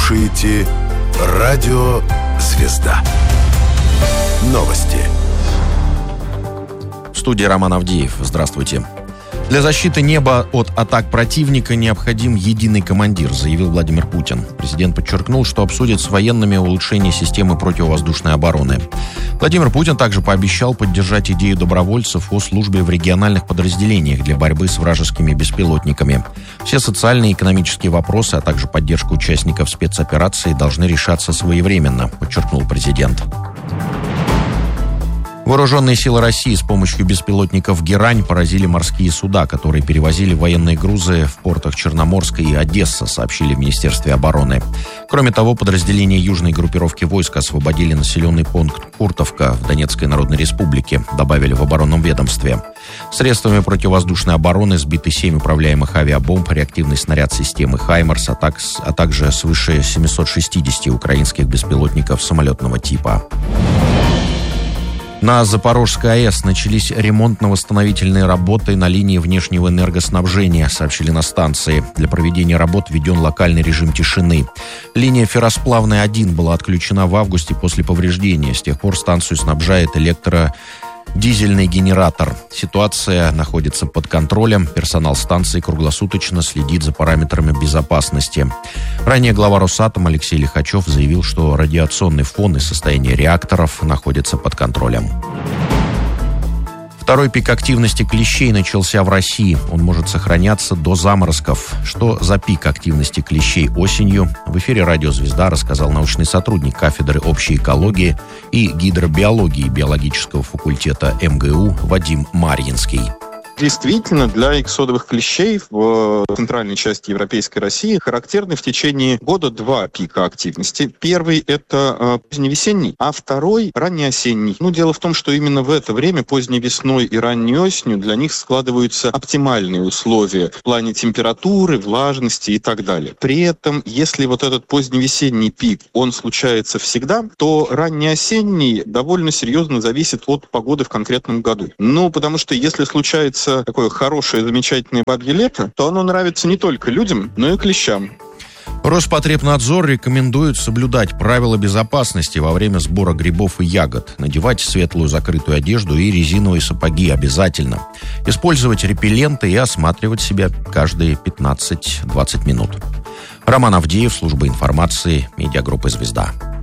слушаете Радио «Звезда». Новости. В студии Роман Авдеев. Здравствуйте. Для защиты неба от атак противника необходим единый командир, заявил Владимир Путин. Президент подчеркнул, что обсудит с военными улучшение системы противовоздушной обороны. Владимир Путин также пообещал поддержать идею добровольцев о службе в региональных подразделениях для борьбы с вражескими беспилотниками. Все социальные и экономические вопросы, а также поддержка участников спецоперации должны решаться своевременно, подчеркнул президент. Вооруженные силы России с помощью беспилотников «Герань» поразили морские суда, которые перевозили военные грузы в портах Черноморска и Одесса, сообщили в Министерстве обороны. Кроме того, подразделения южной группировки войск освободили населенный пункт Куртовка в Донецкой Народной Республике, добавили в оборонном ведомстве. Средствами противовоздушной обороны сбиты 7 управляемых авиабомб, реактивный снаряд системы «Хаймарс», а также свыше 760 украинских беспилотников самолетного типа. На Запорожской АЭС начались ремонтно-восстановительные работы на линии внешнего энергоснабжения, сообщили на станции. Для проведения работ введен локальный режим тишины. Линия Ферросплавная-1 была отключена в августе после повреждения. С тех пор станцию снабжает дизельный генератор. Ситуация находится под контролем. Персонал станции круглосуточно следит за параметрами безопасности. Ранее глава Росатома Алексей Лихачев заявил, что радиационный фон и состояние реакторов находятся под контролем. Второй пик активности клещей начался в России. Он может сохраняться до заморозков. Что за пик активности клещей осенью? В эфире «Радио Звезда» рассказал научный сотрудник кафедры общей экологии и гидробиологии биологического факультета МГУ Вадим Марьинский. Действительно, для иксодовых клещей в центральной части европейской России характерны в течение года 2 пика активности. Первый – это поздневесенний, а второй – раннеосенний. Дело в том, что именно в это время, поздней весной и ранней осенью, для них складываются оптимальные условия в плане температуры, влажности и так далее. При этом, если вот этот поздневесенний пик, он случается всегда, то раннеосенний довольно серьезно зависит от погоды в конкретном году. Потому что если случается такое хорошее, замечательное бабье лето, то оно нравится не только людям, но и клещам. Роспотребнадзор рекомендует соблюдать правила безопасности во время сбора грибов и ягод, надевать светлую закрытую одежду и резиновые сапоги обязательно, использовать репелленты и осматривать себя каждые 15-20 минут. Роман Авдеев, служба информации, медиагруппы «Звезда».